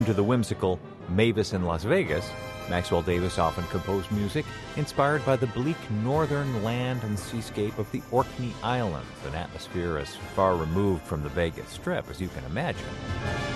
To the whimsical Mavis in Las Vegas, Maxwell Davis often composed music inspired by the bleak northern land and seascape of the Orkney Islands, an atmosphere as far removed from the Vegas Strip as you can imagine.